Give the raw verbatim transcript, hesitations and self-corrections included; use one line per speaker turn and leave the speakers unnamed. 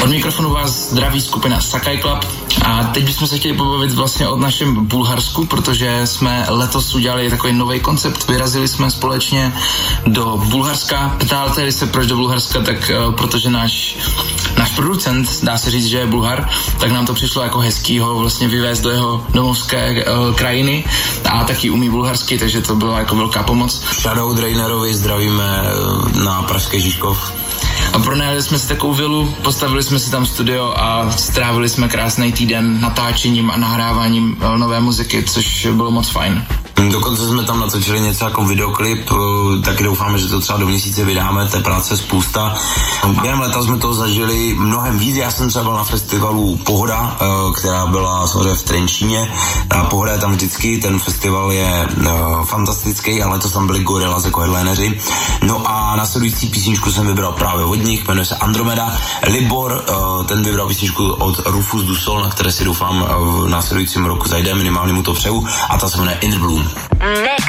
Od mikrofonu vás zdraví skupina Sakai Club a teď bychom se chtěli pobavit vlastně o našem Bulharsku, protože jsme letos udělali takový nový koncept. Vyrazili jsme společně do Bulharska. Ptáte se, proč do Bulharska, tak uh, protože náš, náš producent, dá se říct, že je Bulhar, tak nám to přišlo jako hezký ho vlastně vyvést do jeho domovské uh, krajiny a taky umí bulharsky, takže to byla jako velká pomoc.
Shoutout Rainerovi, zdravíme na Pražský Žižkov.
A pronajali jsme si takovou vilu, postavili jsme si tam studio a strávili jsme krásný týden natáčením a nahráváním nové muziky, což bylo moc fajn.
Dokonce jsme tam natočili něco jako videoklip, taky doufáme, že to třeba do měsíce vydáme, té práce spousta. Během leta jsme toho zažili mnohem víc, já jsem třeba byl na festivalu Pohoda, která byla samozřejmě v Trenčíně. A Pohoda je tam vždycky, ten festival je fantastický, ale letos tam byli Gorillaz jako headlineři. No a následující písničku jsem vybral právě od nich, jmenuje se Andromeda. Libor, ten vybral písničku od Rufus Du Sol, na které si doufám v následujícím roku zajde, minimálně mu to přeju, a ta se jmenuje In the Bloom.